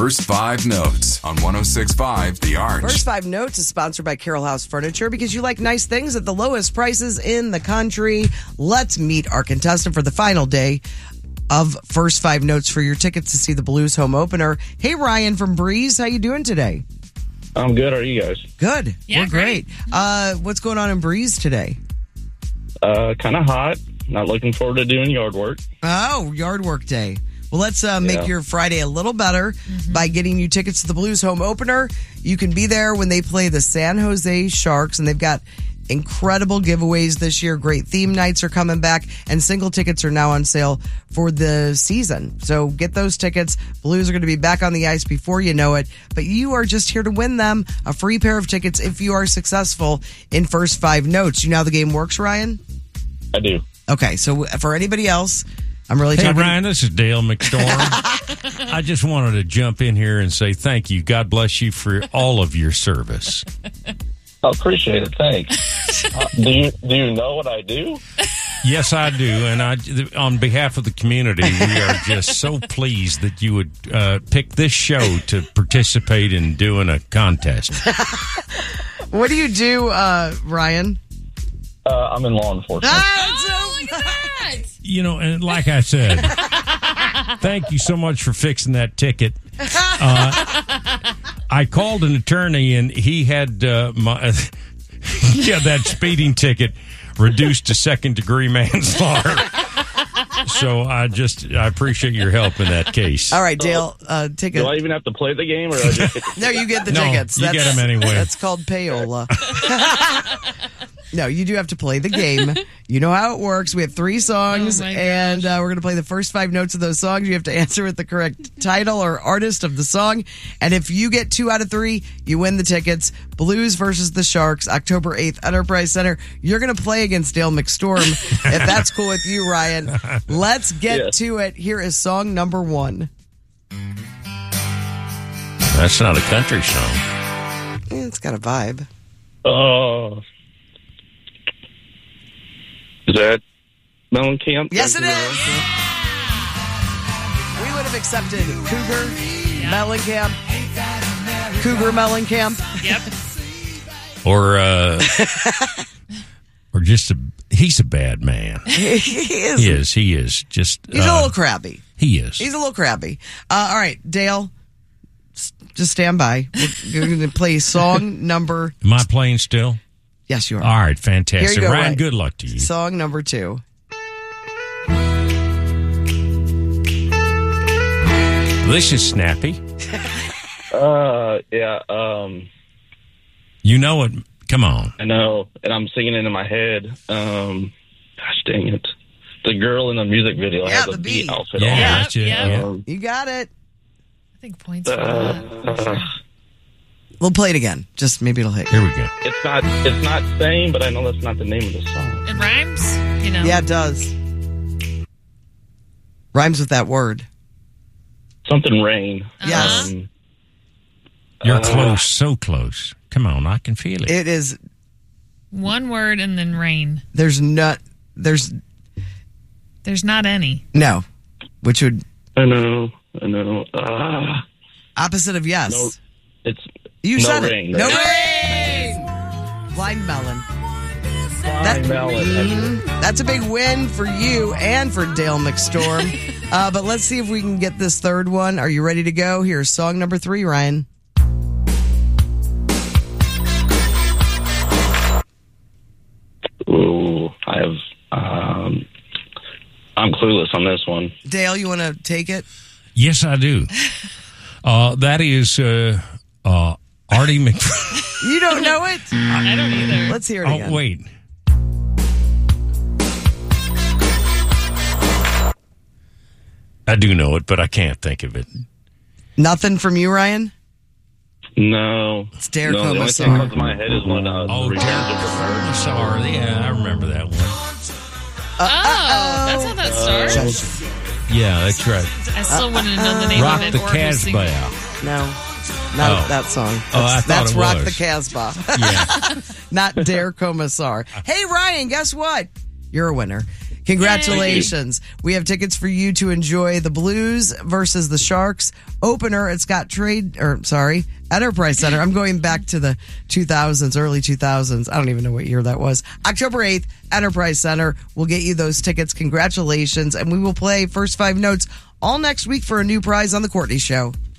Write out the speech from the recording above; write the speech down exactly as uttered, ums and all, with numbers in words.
First Five Notes on one oh six point five The Arch. First Five Notes is sponsored by Carroll House Furniture because you like nice things at the lowest prices in the country. Let's meet our contestant for the final day of First Five Notes for your tickets to see the Blues home opener. Hey, Ryan from Breeze. How you doing today? I'm good. How are you guys? Good. Yeah, We're great. great. Uh, what's going on in Breeze today? Uh, kind of hot. Not looking forward to doing yard work. Oh, yard work day. Well, let's uh, make Yeah. your Friday a little better mm-hmm. by getting you tickets to the Blues home opener. You can be there when they play the San Jose Sharks, and they've got incredible giveaways this year. Great theme nights are coming back, and single tickets are now on sale for the season. So get those tickets. Blues are going to be back on the ice before you know it, but you are just here to win them. A free pair of tickets if you are successful in First Five Notes. You know how the game works, Ryan? I do. Okay, so for anybody else, I'm really Hey, talking... Ryan, this is Dale McStorm. I just wanted to jump in here and say thank you. God bless you for all of your service. I appreciate it. Thanks. uh, do you do you know what I do? Yes, I do. And I, on behalf of the community, we are just so pleased that you would uh, pick this show to participate in doing a contest. What do you do, uh, Ryan? Uh, I'm in law enforcement. Ah, Look at that. You know, and like I said, thank you so much for fixing that ticket. Uh, I called an attorney, and he had uh, my he had that speeding ticket reduced to second degree manslaughter. So I just I appreciate your help in that case. All right, Dale, uh, take Do I a... even have to play the game, or I just get No, you get the No, tickets. you get 'em anyway. That's called payola. No, you do have to play the game. You know how it works. We have three songs, Oh my and uh, we're going to play the first five notes of those songs. You have to answer with the correct title or artist of the song. And if you get two out of three, you win the tickets. Blues versus the Sharks, October eighth, Enterprise Center. You're going to play against Dale McStorm, if that's cool with you, Ryan. Let's get Yeah. to it. Here is song number one. That's not a country song. Eh, It's got a vibe. Oh. Is that Mellencamp? Yes, it is. We would have accepted Cougar, Mellencamp, Cougar Mellencamp. Yep. Or uh, or just a he's a bad man. he is. He is. He is. Just He's uh, a little crabby. He is. He's a little crabby. Uh, all right, Dale, s- just stand by. We're, you're going to play song number... Am I playing still? Yes, you are. All right, fantastic. Here you go, Ryan, Ryan. good luck to you. Song number two. This is snappy. Uh, yeah. Um, You know it. Come on. I know, and I'm singing it in my head. Um, gosh dang it! The girl in the music video Yeah, has the a bee. bee outfit Yeah, on. that's it. yeah. Yeah. Um, You got it. I think points for that. uh, We'll play it again. Just maybe it'll hit you. Here we go. it's not. It's not same, but I know that's not the name of the song. It rhymes, you know. Yeah, it does. Rhymes with that word. Something rain. Yes. Um, You're Uh, close, so close. Come on, I can feel it. It is... One word and then rain. There's not... There's... There's not any. No. Which would... I know. I know. Uh, Opposite of yes. no, it's You no said rain. it. No No rain. Blind Melon. That- Blind Melon. Mhm. That's a big win for you and for Dale McStorm. uh, but let's see if we can get this third one. Are you ready to go? Here's song number three, Ryan. Ooh, I have. Um, I'm clueless on this one. Dale, you want to take it? Yes, I do. Uh, that is uh, uh, Artie Mc. You don't know it? I don't either. Let's hear it again. Oh, wait. I do know it, but I can't think of it. Nothing from you, Ryan? No. It's Derek No, the only thing that comes to my head is one. Uh, Oh, Returns of the I'm sorry. Yeah, I remember that one. Oh, that's how that starts. Yeah, that's right. I still wouldn't know the name Rock of it. the or who's singing it. Casbah. No. Not Oh. that song. That's, Oh, I thought that's it Rock was. the Casbah. Yeah. Not Dare Commissar. Hey, Ryan, guess what? You're a winner. Congratulations. We have tickets for you to enjoy the Blues versus the Sharks opener at Scott Trade, or sorry, Enterprise Center. I'm going back to the two thousands, early two thousands. I don't even know what year that was. October eighth, Enterprise Center. We'll get you those tickets. Congratulations. And we will play First Five Notes all next week for a new prize on The Courtney Show.